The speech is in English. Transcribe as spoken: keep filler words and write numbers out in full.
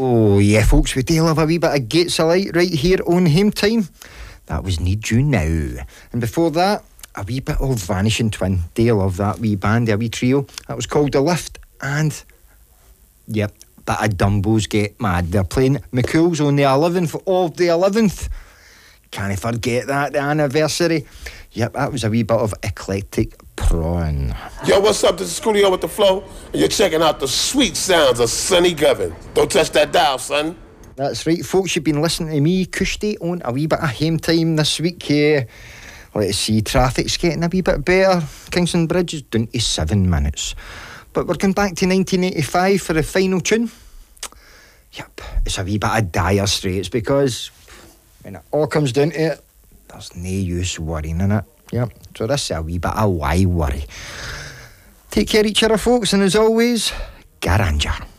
Oh yeah, folks, we do love a wee bit of Gates of Light right here on Home Time. That was Need You Now. And before that, a wee bit of Vanishing Twin. Do you love that wee band, a wee trio? That was called The Lift. And, yep, bit of Dumbos Get Mad. They're playing McCool's on the eleventh of the eleventh. Can't forget that, the anniversary. Yep, that was a wee bit of Eclectic Prawn. Yo, what's up? This is Coolio with the Flow, and you're checking out the sweet sounds of Sonny Govern. Don't touch that dial, son. That's right, folks. You've been listening to me, Kushti, on a wee bit of Home Time this week. Yeah. Let's see, traffic's getting a wee bit better. Kingston Bridge is down to seven minutes. But we're going back to nineteen eighty-five for the final tune. Yep, it's a wee bit of Dire Straits because when it all comes down to it, there's no use worrying in it. Yep, so this is a wee bit of why worry. Take care of each other, folks, and as always, Garanja.